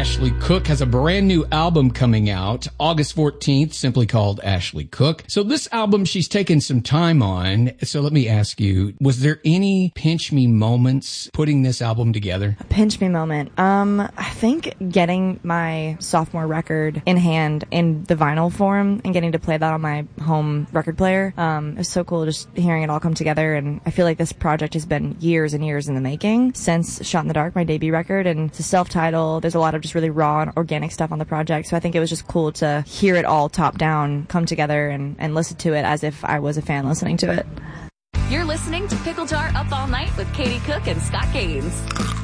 Ashley Cook has a brand new album coming out August 14th, simply called Ashley Cook. So this album she's taken some time on. So let me ask you, was there any pinch me moments putting this album together? A pinch me moment. I think getting my sophomore record in hand in the vinyl form and getting to play that on my home record player. It was so cool just hearing it all come together, and I feel like this project has been years and years in the making since Shot in the Dark, my debut record, and it's a self-title. There's a lot of just really raw and organic stuff on the project, so I think it was just cool to hear it all top down come together and listen to it as if I was a fan listening to it. You're listening to Pickle Jar Up All Night with Katie Cook and Scott Gaines.